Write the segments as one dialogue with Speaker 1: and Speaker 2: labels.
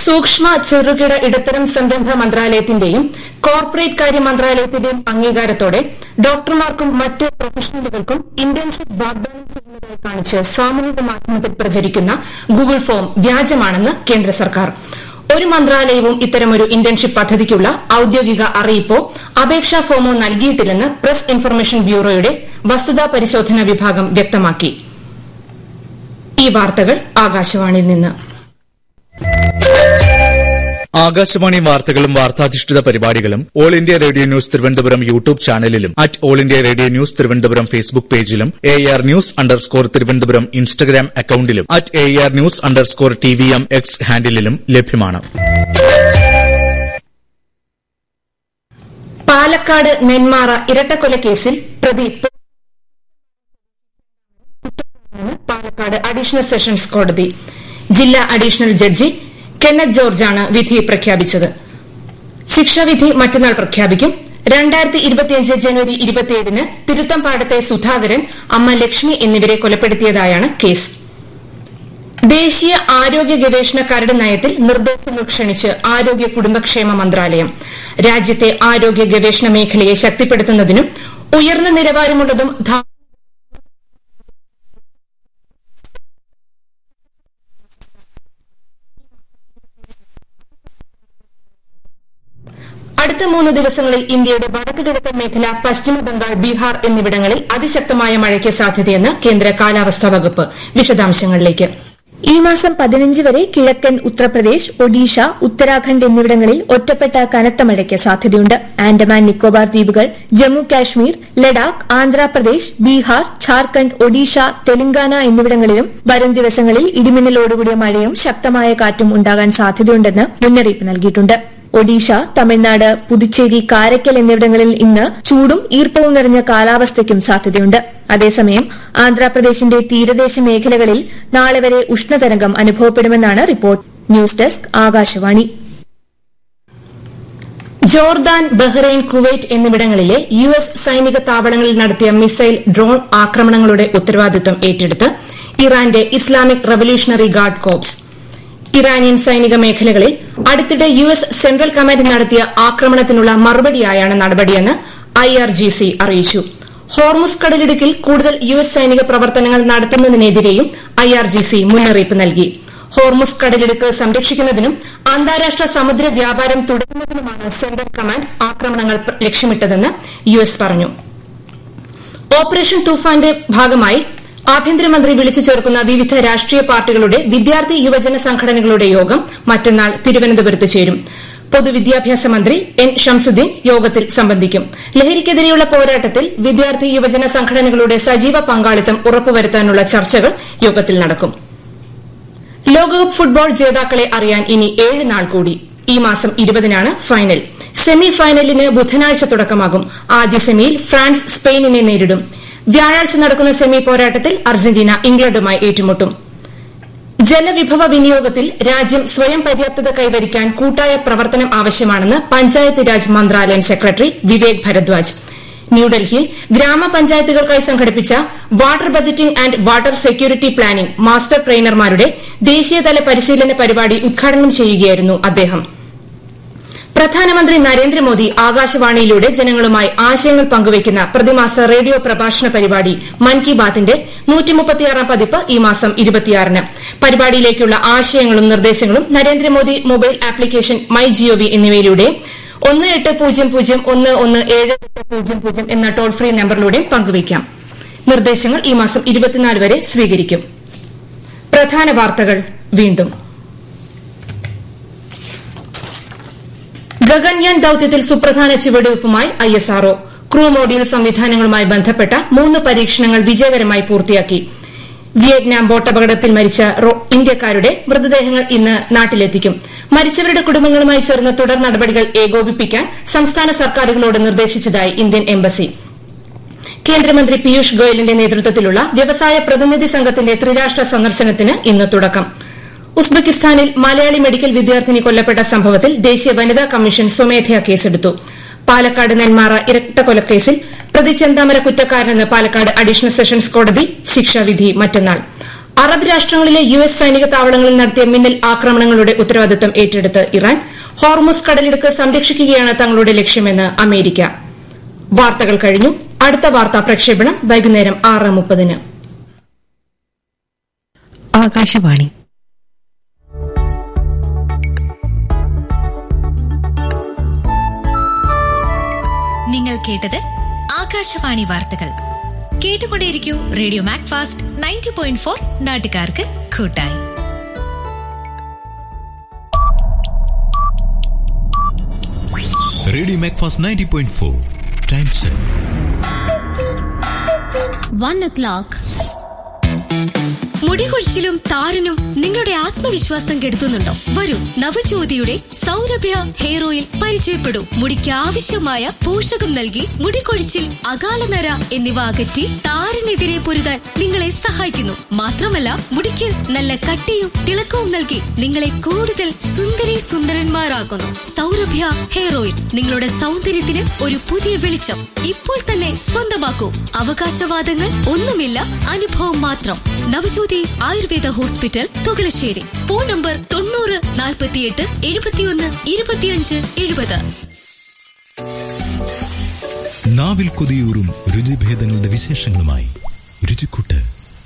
Speaker 1: സൂക്ഷ്മ ചെറുകിട ഇടത്തരം സംരംഭ മന്ത്രാലയത്തിന്റെയും കോർപ്പറേറ്റ് കാര്യ മന്ത്രാലയത്തിന്റെയും അംഗീകാരത്തോടെ ഡോക്ടർമാർക്കും മറ്റ് പ്രൊഫഷണലുകൾക്കും ഇന്റേൺഷിപ്പ് വാഗ്ദാനം ചെയ്യുന്നതായി കാണിച്ച് സാമൂഹിക മാധ്യമത്തിൽ പ്രചരിക്കുന്ന ഗൂഗിൾ ഫോം വ്യാജമാണെന്ന് കേന്ദ്ര സർക്കാർ. ഒരു മന്ത്രാലയവും ഇത്തരമൊരു ഇന്റേൺഷിപ്പ് പദ്ധതിക്കുള്ള ഔദ്യോഗിക അറിയിപ്പോ അപേക്ഷാ ഫോമോ നൽകിയിട്ടില്ലെന്ന് പ്രസ് ഇൻഫർമേഷൻ ബ്യൂറോയുടെ വസ്തുതാ പരിശോധന വിഭാഗം വ്യക്തമാക്കി. ഈ വാർത്തകൾ ആകാശവാണിയിൽ നിന്ന്.
Speaker 2: ആകാശവാണി വാർത്തകളും വാർത്താധിഷ്ഠിത പരിപാടികളും all India radio news Thiruvananthapuram YouTube ചാനലിലും all India radio news Thiruvananthapuram Facebook പേജിലും AR News_ തിരുവനന്തപുരം ഇൻസ്റ്റഗ്രാം അക്കൌണ്ടിലും AR News_TVM X ഹാൻഡിലും ലഭ്യമാണ്.
Speaker 1: പാലക്കാട് നെന്മാറ ഇരട്ടക്കൊലക്കേസിൽ പ്രതി പാലക്കാട് അഡീഷണൽ സെഷൻസ് കോടതി ജില്ലാ അഡീഷണൽ ജഡ്ജി കെന്നത്ത് ജോർജാണ് വിധി പ്രഖ്യാപിച്ചത്. ശിക്ഷാവിധി മറ്റന്നാൾ പ്രഖ്യാപിക്കും. 2025 ജനുവരി 27-ന് തിരുത്തംപാടത്തെ സുധാകരൻ, അമ്മ ലക്ഷ്മി എന്നിവരെ കൊലപ്പെടുത്തിയതായാണ് കേസ്. ദേശീയ ആരോഗ്യ ഗവേഷണ കരട് നയത്തിൽ നിർദ്ദേശങ്ങൾ ക്ഷണിച്ച് ആരോഗ്യ കുടുംബക്ഷേമ മന്ത്രാലയം രാജ്യത്തെ ആരോഗ്യ ഗവേഷണ മേഖലയെ ശക്തിപ്പെടുത്തുന്നതിനും ഉയർന്ന നിലവാരമുള്ളതും അടുത്ത 3 ദിവസങ്ങളിൽ ഇന്ത്യയുടെ വടക്ക് കിഴക്കൻ മേഖല, പശ്ചിമ ബംഗാൾ, ബീഹാർ എന്നിവിടങ്ങളിൽ അതിശക്തമായ മഴയ്ക്ക് സാധ്യതയെന്ന് കേന്ദ്ര കാലാവസ്ഥാ വകുപ്പ്. വിശദാംശങ്ങളിലേക്ക്.
Speaker 3: ഈ മാസം 15 വരെ കിഴക്കൻ ഉത്തർപ്രദേശ്, ഒഡീഷ, ഉത്തരാഖണ്ഡ് എന്നിവിടങ്ങളിൽ ഒറ്റപ്പെട്ട കനത്ത മഴയ്ക്ക് സാധ്യതയുണ്ട്. ആൻഡമാൻ നിക്കോബാർ ദ്വീപുകൾ, ജമ്മു കാശ്മീർ, ലഡാക്ക്, ആന്ധ്രാപ്രദേശ്, ബീഹാർ, ഝാർഖണ്ഡ്, ഒഡീഷ, തെലങ്കാന എന്നിവിടങ്ങളിലും വരും ദിവസങ്ങളിൽ ഇടിമിന്നലോടുകൂടിയ മഴയും ശക്തമായ കാറ്റും ഉണ്ടാകാൻ സാധ്യതയുണ്ടെന്ന് മുന്നറിയിപ്പ് നൽകിയിട്ടുണ്ട്. ഒഡീഷ, തമിഴ്നാട്, പുതുച്ചേരി, കാരയ്ക്കൽ എന്നിവിടങ്ങളിൽ ഇന്ന് ചൂടും ഈർപ്പവും നിറഞ്ഞ കാലാവസ്ഥയ്ക്കും സാധ്യതയുണ്ട്. അതേസമയം ആന്ധ്രാപ്രദേശിന്റെ തീരദേശ മേഖലകളിൽ നാളെ വരെ ഉഷ്ണതരംഗം അനുഭവപ്പെടുമെന്നാണ് report. News desk, Akashvani.
Speaker 1: Jordan, Bahrain, Kuwait എന്നിവിടങ്ങളിലെ US സൈനിക താവളങ്ങളിൽ നടത്തിയ മിസൈൽ, ഡ്രോൺ ആക്രമണങ്ങളുടെ ഉത്തരവാദിത്വം ഏറ്റെടുത്ത് ഇറാന്റെ Islamic revolutionary guard corps. Iranian സൈനിക മേഖലകളിൽ അടുത്തിടെ US സെൻട്രൽ കമാൻഡ് നടത്തിയ ആക്രമണത്തിനുള്ള മറുപടിയായാണ് നടപടിയെന്ന് IRGC അറിയിച്ചു. ഹോർമുസ് കടലിടുക്കിൽ കൂടുതൽ US സൈനിക പ്രവർത്തനങ്ങൾ നടത്തുന്നതിനെതിരെയും IRGC മുന്നറിയിപ്പ് നൽകി. ഹോർമുസ് കടലിടുക്ക് സംരക്ഷിക്കുന്നതിനും അന്താരാഷ്ട്ര സമുദ്ര വ്യാപാരം തുടരുന്നതിനുമാണ് സെൻട്രൽ കമാൻഡ് ആക്രമണങ്ങൾ ലക്ഷ്യമിട്ടതെന്ന് US പറഞ്ഞു. ഓപ്പറേഷൻ തൂഫാന്റെ ഭാഗമായി ആഭ്യന്തരമന്ത്രി വിളിച്ചു ചേർക്കുന്ന വിവിധ രാഷ്ട്രീയ പാർട്ടികളുടെ വിദ്യാർത്ഥി യുവജന സംഘടനകളുടെ യോഗം മറ്റന്നാൾ തിരുവനന്തപുരത്ത് ചേരും. പൊതുവിദ്യാഭ്യാസ മന്ത്രി N. ഷംസുദ്ദീൻ യോഗത്തിൽ സംബന്ധിക്കും. ലഹരിക്കെതിരെയുള്ള പോരാട്ടത്തിൽ വിദ്യാർത്ഥി യുവജന സംഘടനകളുടെ സജീവ പങ്കാളിത്തം ഉറപ്പുവരുത്താനുള്ള ചർച്ചകൾ യോഗത്തിൽ നടക്കും. ലോകകപ്പ് ഫുട്ബോൾ ജേതാക്കളെ അറിയാൻ ഇനി 7 നാൾ കൂടി. ഈ മാസം 20-നാണ് ഫൈനൽ. സെമി ഫൈനലിന് ബുധനാഴ്ച തുടക്കമാകും. ആദ്യ സെമിയിൽ ഫ്രാൻസ് സ്പെയിനിനെ നേരിടും. വ്യാഴാഴ്ച നടക്കുന്ന സെമി പോരാട്ടത്തിൽ അർജന്റീന ഇംഗ്ലണ്ടുമായി ഏറ്റുമുട്ടും. ജലവിഭവ വിനിയോഗത്തിൽ രാജ്യം സ്വയം പര്യാപ്തത കൈവരിക്കാൻ കൂട്ടായ പ്രവർത്തനം ആവശ്യമാണെന്ന് പഞ്ചായത്ത് രാജ് മന്ത്രാലയം സെക്രട്ടറി വിവേക് ഭരദ്വാജ്. ന്യൂഡൽഹിയിൽ ഗ്രാമപഞ്ചായത്തുകൾക്കായി സംഘടിപ്പിച്ച water budgeting and water security planning master ട്രെയിനർമാരുടെ ദേശീയതല പരിശീലന പരിപാടി ഉദ്ഘാടനം ചെയ്യുകയായിരുന്നു അദ്ദേഹം. പ്രധാനമന്ത്രി നരേന്ദ്രമോദി ആകാശവാണിയിലൂടെ ജനങ്ങളുമായി ആശയങ്ങൾ പങ്കുവയ്ക്കുന്ന പ്രതിമാസ റേഡിയോ പ്രഭാഷണ പരിപാടി മൻ കി ബാത്തിന്റെ 136-ാം പതിപ്പ് ഈ മാസം 26-ന്. പരിപാടിയിലേക്കുള്ള ആശയങ്ങളും നിർദ്ദേശങ്ങളും Narendra Modi mobile application my G O V എന്നിവയിലൂടെയും 1800117800 എന്ന ടോൾ ഫ്രീ നമ്പറിലൂടെയും പങ്കുവയ്ക്കാം. നിർദ്ദേശങ്ങൾ ഈ മാസം 24 വരെ സ്വീകരിക്കും. പ്രധാന വാർത്തകൾ വീണ്ടും. ഗഗൻയാൻ ദൌത്യത്തിൽ സുപ്രധാന ചുവടുവയ്പുമായി ISRO. ക്രൂ മോഡ്യൂൾ സംവിധാനങ്ങളുമായി ബന്ധപ്പെട്ട 3 പരീക്ഷണങ്ങൾ വിജയകരമായി പൂർത്തിയാക്കി. വിയറ്റ്നാം ബോട്ടപകടത്തിൽ മരിച്ച ഇന്ത്യക്കാരുടെ മൃതദേഹങ്ങൾ ഇന്ന് നാട്ടിലെത്തിക്കും. മരിച്ചവരുടെ കുടുംബങ്ങളുമായി ചേർന്ന് തുടർ നടപടികൾ ഏകോപിപ്പിക്കാൻ സംസ്ഥാന സർക്കാരുകളോട് നിർദ്ദേശിച്ചതായി ഇന്ത്യൻ എംബസി. കേന്ദ്രമന്ത്രി പീയൂഷ് ഗോയലിന്റെ നേതൃത്വത്തിലുള്ള വ്യവസായ പ്രതിനിധി സംഘത്തിന്റെ ത്രിരാഷ്ട്ര സന്ദർശനത്തിന് ഇന്ന് തുടക്കം. ഉസ്ബെക്കിസ്ഥാനിൽ മലയാളി മെഡിക്കൽ വിദ്യാർത്ഥിനി കൊല്ലപ്പെട്ട സംഭവത്തിൽ ദേശീയ വനിതാ കമ്മീഷൻ സ്വമേധയാ കേസെടുത്തു. പാലക്കാട് നെന്മാറ ഇരട്ടക്കൊലക്കേസിൽ പ്രതി ചെന്താമര കുറ്റക്കാരനെന്ന് പാലക്കാട് അഡീഷണൽ സെഷൻസ് കോടതി. ശിക്ഷാവിധി മറ്റന്നാൾ. അറബ് രാഷ്ട്രങ്ങളിലെ US സൈനിക താവളങ്ങളിൽ നടത്തിയ മിന്നൽ ആക്രമണങ്ങളുടെ ഉത്തരവാദിത്തം ഏറ്റെടുത്ത് ഇറാൻ. ഹോർമുസ് കടലിടുക്ക് സംരക്ഷിക്കുകയാണ് തങ്ങളുടെ ലക്ഷ്യമെന്ന് അമേരിക്ക. വാർത്തകൾ കഴിഞ്ഞു. അടുത്ത വാർത്താ പ്രക്ഷേപണം വൈകുന്നേരം 6:30.
Speaker 4: ആകാശവാണി.
Speaker 5: നിങ്ങൾ കേട്ടത് ആകാശവാണി വാർത്തകൾ. കേട്ടുകൊണ്ടേയിരിക്കൂ റേഡിയോ മാക്ഫാസ്റ്റ് 90.4 നാട്ടുകാർക്ക് കൂട്ടായി.
Speaker 6: Radio Macfast 90.4 time check
Speaker 5: 1:00. മുടികൊഴിച്ചിലും താരനും നിങ്ങളുടെ ആത്മവിശ്വാസം കെടുത്തുന്നുണ്ടോ? വരൂ, നവജ്യോതിയുടെ സൗരഭ്യ ഹെയർ ഓയിൽ പരിചയപ്പെടൂ. മുടിക്ക് ആവശ്യമായ പോഷകം നൽകി മുടികൊഴിച്ചിൽ, അകാലനര എന്നിവ അകറ്റി താരനെതിരെ പൊരുതാൻ നിങ്ങളെ സഹായിക്കുന്നു. മാത്രമല്ല, മുടിക്ക് നല്ല കട്ടിയും തിളക്കവും നൽകി നിങ്ങളെ കൂടുതൽ സുന്ദരന്മാരാക്കുന്നു. സൗരഭ്യ ഹെയർ ഓയിൽ നിങ്ങളുടെ സൗന്ദര്യത്തിന് ഒരു പുതിയ വെളിച്ചം. ഇപ്പോൾ തന്നെ സ്വന്തമാക്കൂ. അവകാശവാദങ്ങൾ ഒന്നുമില്ല, അനുഭവം മാത്രം. Navajyothi Ayurveda hospital, Thukalassery. Phone number 90 48 71 25 70.
Speaker 6: നാവിൽ കൊതിയൂറും രുചിഭേദങ്ങളുടെ വിശേഷങ്ങളുമായി രുചിക്കൂട്ട്.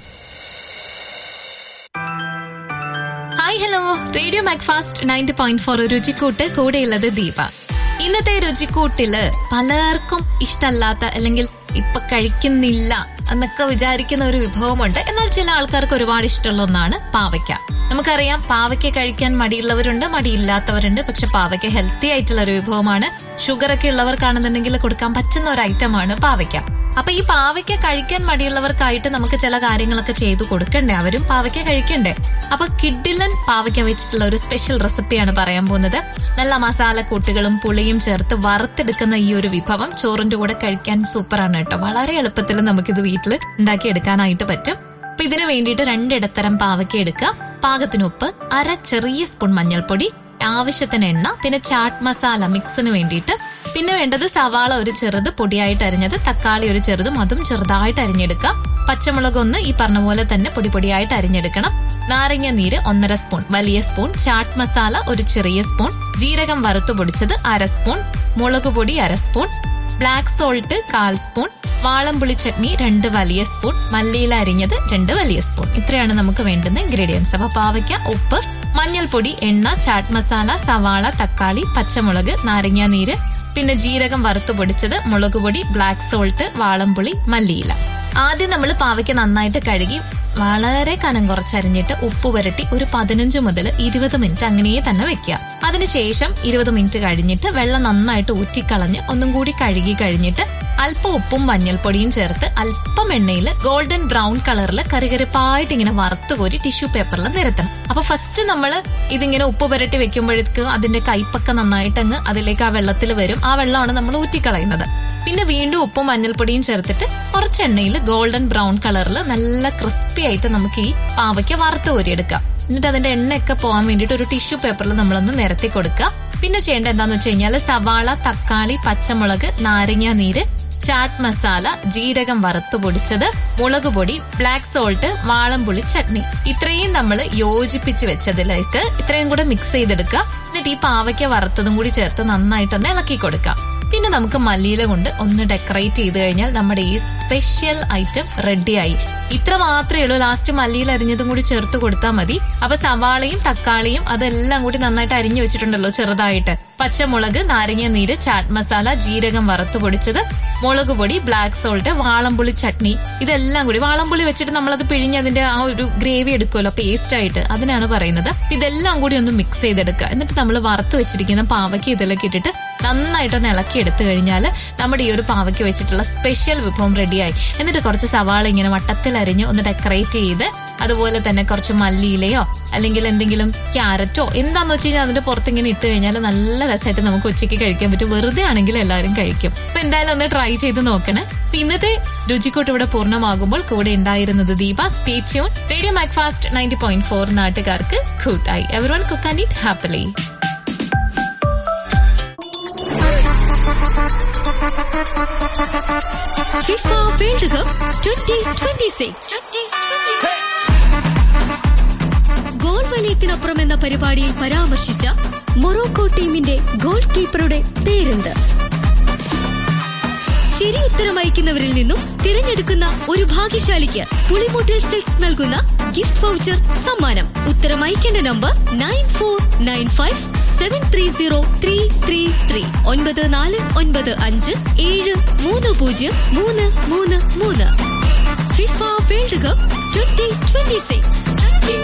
Speaker 7: Hi, hello. റേഡിയോ മാക്ഫാസ്റ്റ് 90.4 രുചിക്കൂട്ട്. കൂടെയുള്ളത് ദീപ. ഇന്നത്തെ രുചിക്കൂട്ടില് പലർക്കും ഇഷ്ടമല്ലാത്ത, അല്ലെങ്കിൽ ഇപ്പൊ കഴിക്കുന്നില്ല എന്നൊക്കെ വിചാരിക്കുന്ന ഒരു വിഭവമുണ്ട്. എന്നാൽ ചില ആൾക്കാർക്ക് ഒരുപാട് ഇഷ്ടമുള്ള ഒന്നാണ് പാവയ്ക്ക. നമുക്കറിയാം, പാവയ്ക്ക കഴിക്കാൻ മടിയുള്ളവരുണ്ട്, മടിയില്ലാത്തവരുണ്ട്. പക്ഷെ പാവയ്ക്ക ഹെൽത്തി ആയിട്ടുള്ള ഒരു വിഭവമാണ്. ഷുഗറൊക്കെ ഉള്ളവർക്കാണെന്നുണ്ടെങ്കിൽ കൊടുക്കാൻ പറ്റുന്ന ഒരു ഐറ്റമാണ് പാവയ്ക്ക. അപ്പൊ ഈ പാവയ്ക്ക കഴിക്കാൻ മടിയുള്ളവർക്കായിട്ട് നമുക്ക് ചില കാര്യങ്ങളൊക്കെ ചെയ്തു കൊടുക്കണ്ടേ? അവരും പാവയ്ക്ക കഴിക്കണ്ടേ? അപ്പൊ കിഡിലൻ പാവയ്ക്ക വെച്ചിട്ടുള്ള ഒരു സ്പെഷ്യൽ റെസിപ്പിയാണ് പറയാൻ പോകുന്നത്. നല്ല മസാലക്കൂട്ടുകളും പുളിയും ചേർത്ത് വറുത്തെടുക്കുന്ന ഈ ഒരു വിഭവം ചോറിന്റെ കൂടെ കഴിക്കാൻ സൂപ്പറാണ് കേട്ടോ. വളരെ എളുപ്പത്തിൽ നമുക്കിത് വീട്ടിൽ ഉണ്ടാക്കിയെടുക്കാനായിട്ട് പറ്റും. അപ്പൊ ഇതിനു വേണ്ടിയിട്ട് 2 ഇടത്തരം പാവയ്ക്ക എടുക്കുക. പാകത്തിന് ഉപ്പ്, 1/2 ചെറിയ സ്പൂൺ മഞ്ഞൾപ്പൊടി, ആവശ്യത്തിന് എണ്ണ, പിന്നെ ചാട്ട് മസാല മിക്സിന് വേണ്ടിയിട്ട്. പിന്നെ വേണ്ടത് സവാള ഒരു ചെറുത് പൊടിയായിട്ട് അരിഞ്ഞത്, തക്കാളി ഒരു ചെറുതും അതും ചെറുതായിട്ട് അരിഞ്ഞെടുക്കാം. പച്ചമുളക് ഒന്ന് ഈ പറഞ്ഞ പോലെ തന്നെ പൊടിയായിട്ട് അരിഞ്ഞെടുക്കണം. നാരങ്ങ നീര് 1.5 സ്പൂൺ വലിയ സ്പൂൺ, ചാട്ട് മസാല ഒരു ചെറിയ സ്പൂൺ, ജീരകം വറുത്തു പൊടിച്ചത് 1/2 സ്പൂൺ, മുളക് പൊടി 1/2 സ്പൂൺ, ബ്ലാക്ക് സോൾട്ട് 1/4 സ്പൂൺ, വാളംപുളി ചട്നി 2 വലിയ സ്പൂൺ, മല്ലിയില അരിഞ്ഞത് 2 വലിയ സ്പൂൺ. ഇത്രയാണ് നമുക്ക് വേണ്ടുന്ന ഇൻഗ്രീഡിയൻസ്. അപ്പൊ പാവയ്ക്ക, ഉപ്പ്, മഞ്ഞൾപ്പൊടി, എണ്ണ, ചാട്ട് മസാല, സവാള, തക്കാളി, പച്ചമുളക്, നാരങ്ങ നീര്, പിന്നെ ജീരകം വറുത്തു പൊടിച്ചത്, മുളക് പൊടി, ബ്ലാക്ക് സോൾട്ട്, വാളംപുളി, മല്ലിയില. ആദ്യം നമ്മൾ പാവയ്ക്ക നന്നായിട്ട് കഴുകി വളരെ കനം കുറച്ചരിഞ്ഞിട്ട് ഉപ്പ് പുരട്ടി ഒരു 15 മുതൽ 20 മിനിറ്റ് അങ്ങനെ തന്നെ വെക്കുക. അതിനുശേഷം 20 മിനിറ്റ് കഴിഞ്ഞിട്ട് വെള്ളം നന്നായിട്ട് ഊറ്റിക്കളഞ്ഞ് ഒന്നും കൂടി കഴുകി കഴിഞ്ഞിട്ട് അല്പം ഉപ്പും മഞ്ഞൾപ്പൊടിയും ചേർത്ത് അല്പം എണ്ണയിൽ ഗോൾഡൻ ബ്രൗൺ കളറിൽ കറികറിപ്പായിട്ട് ഇങ്ങനെ വറുത്ത് കോരി ടിഷ്യൂ പേപ്പറിൽ നിരത്തണം. അപ്പൊ ഫസ്റ്റ് നമ്മൾ ഇതിങ്ങനെ ഉപ്പ് പുരട്ടി വെക്കുമ്പോഴേക്ക് അതിന്റെ കയ്പൊക്കെ നന്നായിട്ട് അങ്ങ് അതിലേക്ക് ആ വെള്ളത്തിൽ വരും. ആ വെള്ളമാണ് നമ്മൾ ഊറ്റിക്കളയുന്നത്. പിന്നെ വീണ്ടും ഉപ്പും മഞ്ഞൾപ്പൊടിയും ചേർത്തിട്ട് കുറച്ച് എണ്ണയിൽ ഗോൾഡൻ ബ്രൗൺ കളറിൽ നല്ല ക്രിസ്പി ആയിട്ട് നമുക്ക് ഈ പാവയ്ക്ക വറുത്ത് കോരിയെടുക്കാം. എന്നിട്ട് അതിന്റെ എണ്ണയൊക്കെ പോകാൻ വേണ്ടിയിട്ട് ഒരു ടിഷ്യൂ പേപ്പറിൽ നമ്മളൊന്ന് നിരത്തി കൊടുക്കുക. പിന്നെ ചെയ്യേണ്ട എന്താന്ന് വെച്ച് കഴിഞ്ഞാൽ സവാള, തക്കാളി, പച്ചമുളക്, നാരങ്ങ നീര്, ചാട്ട് മസാല, ജീരകം വറുത്തു പൊടിച്ചത്, മുളക് പൊടി, ബ്ലാക്ക് സോൾട്ട്, വാളംപുളി ചട്നി, ഇത്രയും നമ്മൾ യോജിപ്പിച്ച് വെച്ചതിലേക്ക് ഇത്രയും കൂടെ മിക്സ് ചെയ്തെടുക്കുക. എന്നിട്ട് ഈ പാവയ്ക്ക വറുത്തതും കൂടി ചേർത്ത് നന്നായിട്ടൊന്ന് ഇളക്കി കൊടുക്കാം. പിന്നെ നമുക്ക് മല്ലിയില കൊണ്ട് ഒന്ന് ഡെക്കറേറ്റ് ചെയ്ത് കഴിഞ്ഞാൽ നമ്മുടെ ഈ സ്പെഷ്യൽ ഐറ്റം റെഡിയായി. ഇത്ര മാത്രമേ ഉള്ളൂ. ലാസ്റ്റ് മല്ലിയിൽ അരിഞ്ഞതും കൂടി ചേർത്ത് കൊടുത്താൽ മതി. അപ്പൊ സവാളയും തക്കാളിയും അതെല്ലാം കൂടി നന്നായിട്ട് അരിഞ്ഞു വെച്ചിട്ടുണ്ടല്ലോ ചെറുതായിട്ട്. പച്ചമുളക്, നാരങ്ങ നീര്, ചാട്ട് മസാല, ജീരകം വറുത്തു പൊടിച്ചത്, മുളക് പൊടി, ബ്ലാക്ക് സോൾട്ട്, വാളംപുളി ചട്നി, ഇതെല്ലാം കൂടി വാളംപുളി വെച്ചിട്ട് നമ്മളത് പിഴിഞ്ഞ് അതിന്റെ ആ ഒരു ഗ്രേവി എടുക്കുമല്ലോ പേസ്റ്റ് ആയിട്ട്, അതിനാണ് പറയുന്നത്. ഇതെല്ലാം കൂടി ഒന്ന് മിക്സ് ചെയ്തെടുക്കുക. എന്നിട്ട് നമ്മൾ വറുത്ത് വെച്ചിരിക്കുന്ന പാവയ്ക്ക് ഇതിലേക്ക് ഇട്ടിട്ട് നന്നായിട്ടൊന്ന് ഇളക്കി എടുത്തു കഴിഞ്ഞാൽ നമ്മുടെ ഈ ഒരു പാവയ്ക്ക് വെച്ചിട്ടുള്ള സ്പെഷ്യൽ വിഭവം റെഡിയായി. എന്നിട്ട് കുറച്ച് സവാള ഇങ്ങനെ വട്ടത്തിൽ അരിഞ്ഞ് ഒന്ന് ഡെക്കറേറ്റ് ചെയ്ത് അതുപോലെ തന്നെ കുറച്ച് മല്ലിയിലയോ അല്ലെങ്കിൽ എന്തെങ്കിലും ക്യാരറ്റോ എന്താന്ന് വെച്ച് കഴിഞ്ഞാൽ അതിന്റെ പുറത്ത് ഇങ്ങനെ ഇട്ട് കഴിഞ്ഞാൽ നല്ല രസമായിട്ട് നമുക്ക് ഉച്ചയ്ക്ക് കഴിക്കാൻ പറ്റും. വെറുതെ ആണെങ്കിൽ എല്ലാവരും കഴിക്കും. അപ്പൊ എന്തായാലും ഒന്ന് ട്രൈ ചെയ്ത് നോക്കണേ. ഇന്നത്തെ രുചിക്കൂട്ട് ഇവിടെ പൂർണ്ണമാകുമ്പോൾ കൂടെ ഉണ്ടായിരുന്നത് Deepa. Stay tune. Radio Macfast 90.4 നാട്ടുകാർക്ക് കൂട്ടായി. Everyone cook and eat happily.
Speaker 5: FIFA World Cup 2026. നാണയത്തിനപ്പുറം എന്ന പരിപാടിയിൽ പരാമർശിച്ച മൊറോക്കോ ടീമിന്റെ ഗോൾ കീപ്പറുടെ പേരെന്ത്? ശരി ഉത്തരം അയക്കുന്നവരിൽ നിന്നും തിരഞ്ഞെടുക്കുന്ന ഒരു ഭാഗ്യശാലിക്ക് പുളിമൂട്ടിൽ സിൽക്സ് നൽകുന്ന ഗിഫ്റ്റ് വൗച്ചർ സമ്മാനം. ഉത്തരം അയക്കേണ്ട നമ്പർ 9495730333 9495730333. FIFA world cup 2026